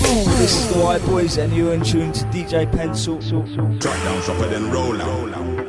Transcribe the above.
This is the White Boys and you're in tune to DJ Pencil. Drop down, drop it and roll out.